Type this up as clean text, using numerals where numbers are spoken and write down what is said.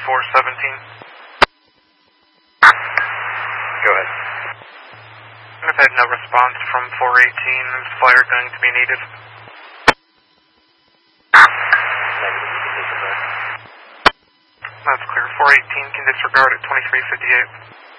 417. Go ahead. I've had no response from 418. Is flyer going to be needed? Negative. That's clear. 418 can disregard at 2358.